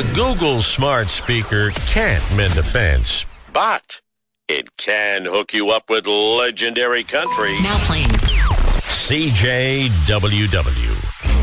A Google smart speaker can't mend a fence, but it can hook you up with legendary country. Now playing CJWW.